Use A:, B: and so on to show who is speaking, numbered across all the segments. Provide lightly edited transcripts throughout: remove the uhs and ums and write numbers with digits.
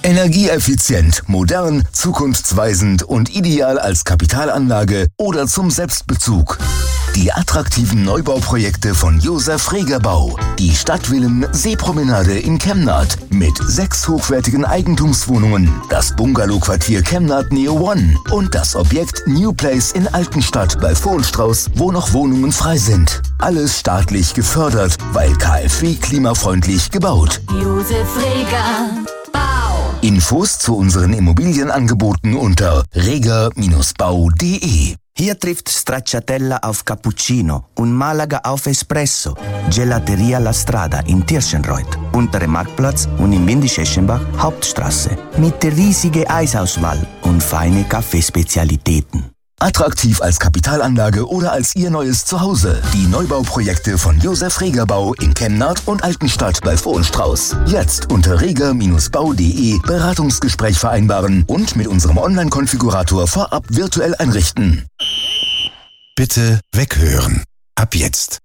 A: Energieeffizient, modern, zukunftsweisend und ideal als Kapitalanlage oder zum Selbstbezug. Die attraktiven Neubauprojekte von Josef Reger Bau. Die Stadtvillen Seepromenade in Chemnat mit 6 hochwertigen Eigentumswohnungen, das Bungalow-Quartier Chemnat Neo One und das Objekt New Place in Altenstadt bei Vohenstrauß, wo noch Wohnungen frei sind. Alles staatlich gefördert, weil KfW klimafreundlich gebaut.
B: Josef Reger Bau.
A: Infos zu unseren Immobilienangeboten unter reger-bau.de.
C: Hier trifft Stracciatella auf Cappuccino und Malaga auf Espresso. Gelateria La Strada in Tirschenreuth, untere Marktplatz und in Windischeschenbach Hauptstraße. Mit der riesigen Eisauswahl und feine Kaffeespezialitäten.
A: Attraktiv als Kapitalanlage oder als Ihr neues Zuhause. Die Neubauprojekte von Josef Reger Bau in Chemnat und Altenstadt bei Vohenstrauß. Jetzt unter reger-bau.de Beratungsgespräch vereinbaren und mit unserem Online-Konfigurator vorab virtuell einrichten.
D: Bitte weghören. Ab jetzt.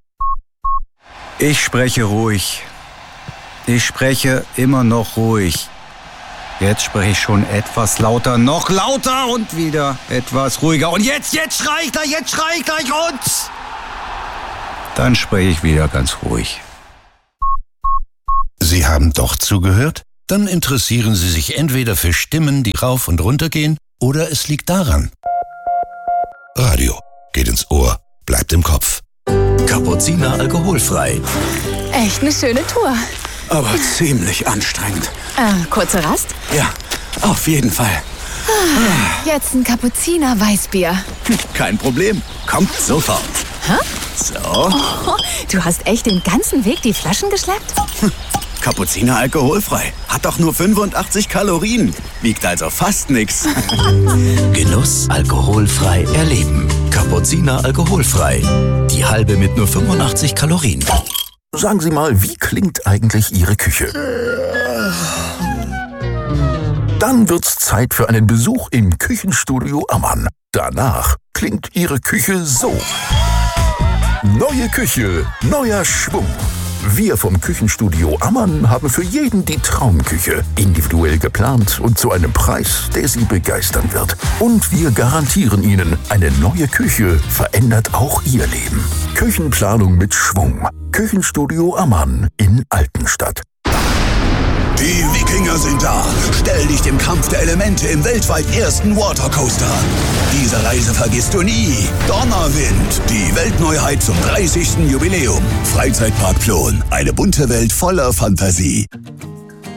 E: Ich spreche ruhig. Ich spreche immer noch ruhig. Jetzt spreche ich schon etwas lauter, noch lauter und wieder etwas ruhiger. Und jetzt schrei ich gleich und... Dann spreche ich wieder ganz ruhig.
D: Sie haben doch zugehört? Dann interessieren Sie sich entweder für Stimmen, die rauf und runter gehen, oder es liegt daran. Radio geht ins Ohr, bleibt im Kopf.
F: Kapuziner alkoholfrei.
G: Echt eine schöne Tour.
F: Aber ziemlich anstrengend.
G: Kurze Rast?
F: Ja, auf jeden Fall.
G: Jetzt ein Kapuziner Weißbier.
F: Kein Problem. Kommt sofort.
G: Hä?
F: So.
G: Oh, du hast echt den ganzen Weg die Flaschen geschleppt?
F: Kapuziner alkoholfrei. Hat doch nur 85 Kalorien. Wiegt also fast nix.
H: Genuss alkoholfrei erleben. Kapuziner alkoholfrei. Die halbe mit nur 85 Kalorien.
I: Sagen Sie mal, wie klingt eigentlich Ihre Küche? Dann wird's Zeit für einen Besuch im Küchenstudio Ammann. Danach klingt Ihre Küche so. Neue Küche, neuer Schwung. Wir vom Küchenstudio Ammann haben für jeden die Traumküche. Individuell geplant und zu einem Preis, der Sie begeistern wird. Und wir garantieren Ihnen, eine neue Küche verändert auch Ihr Leben. Küchenplanung mit Schwung. Küchenstudio Ammann in Altenstadt.
J: Die Wikinger sind da. Stell dich dem Kampf der Elemente im weltweit ersten Watercoaster. Diese Reise vergisst du nie. Donnerwind, die Weltneuheit zum 30. Jubiläum. Freizeitpark Plon, eine bunte Welt voller Fantasie.